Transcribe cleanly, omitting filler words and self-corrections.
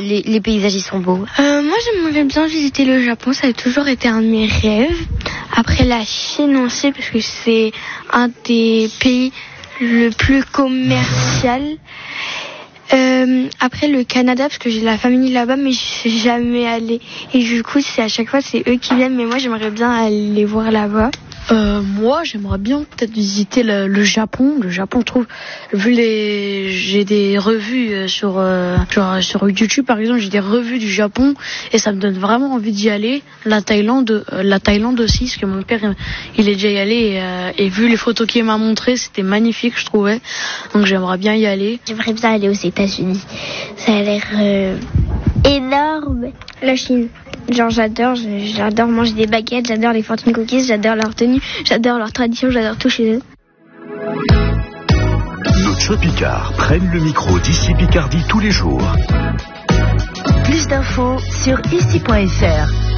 les paysages ils sont beaux. Moi j'aimerais bien visiter le Japon, ça a toujours été un de mes rêves. Après la Chine aussi, parce que c'est un des pays le plus commercial. Après le Canada, parce que j'ai la famille là-bas, mais je suis jamais allée. Et du coup, c'est à chaque fois c'est eux qui viennent, mais moi j'aimerais bien aller les voir là-bas. Moi, j'aimerais bien peut-être visiter le Japon. Le Japon, je trouve, j'ai des revues sur YouTube, par exemple, j'ai des revues du Japon et ça me donne vraiment envie d'y aller. La Thaïlande aussi, parce que mon père, il est déjà y allé et vu les photos qu'il m'a montrées, c'était magnifique, je trouvais. Donc, j'aimerais bien y aller. J'aimerais bien aller aux États-Unis. Ça a l'air énorme. La Chine. Genre j'adore manger des baguettes, j'adore les fortune cookies, j'adore leur tenue, j'adore leur tradition, j'adore tout chez eux. Nos Tchopicards prennent le micro d'ici Picardie tous les jours. Plus d'infos sur ici.fr.